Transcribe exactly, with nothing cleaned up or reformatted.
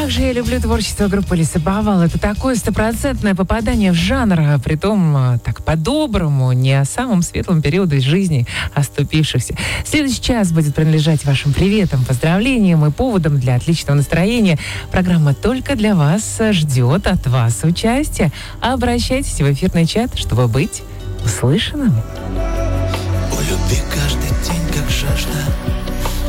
Как же я люблю творчество группы Лесоповал. Это такое стопроцентное попадание в жанр, притом так по-доброму, не о самом светлом периоде жизни оступившихся. Следующий час будет принадлежать вашим приветам, поздравлениям и поводам для отличного настроения. Программа только для вас ждет от вас участия. Обращайтесь в эфирный чат, чтобы быть услышанным. У любви каждый день как жажда.